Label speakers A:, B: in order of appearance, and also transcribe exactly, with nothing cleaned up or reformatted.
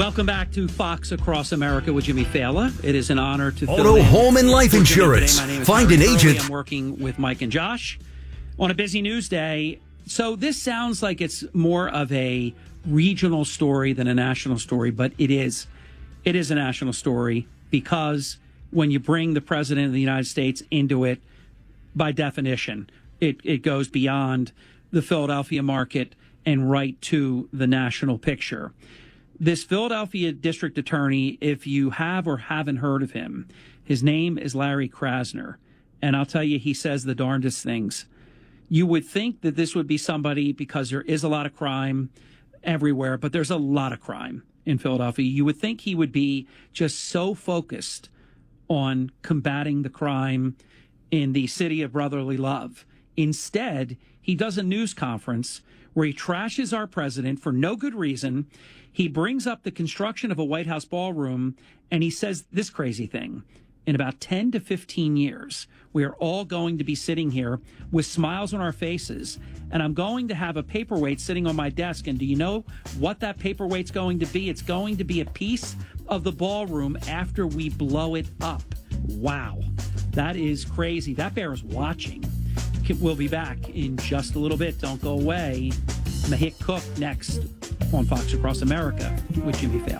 A: Welcome back to Fox Across America with Jimmy Fallon. It is an honor to
B: Auto,
A: fill
B: home, and life insurance.
A: My name is
B: Find
A: Harry
B: an agent.
A: Curley. I'm working with Mike and Josh on a busy news day. So this sounds like it's more of a regional story than a national story, but it is. It is a national story because when you bring the president of the United States into it, by definition, it, it goes beyond the Philadelphia market and right to the national picture. This Philadelphia district attorney, if you have or haven't heard of him, his name is Larry Krasner. And I'll tell you, he says the darndest things. You would think that this would be somebody, because there is a lot of crime everywhere, but there's a lot of crime in Philadelphia. You would think he would be just so focused on combating the crime in the city of brotherly love. Instead, he does a news conference where he trashes our president for no good reason. He brings up the construction of a White House ballroom, and he says this crazy thing. In about ten to fifteen years, we are all going to be sitting here with smiles on our faces, and I'm going to have a paperweight sitting on my desk. And do you know what that paperweight's going to be? It's going to be a piece of the ballroom after we blow it up. Wow. That is crazy. That bears watching. We'll be back in just a little bit. Don't go away. Mahik Cook next on Fox Across America with Jimmy Fallon.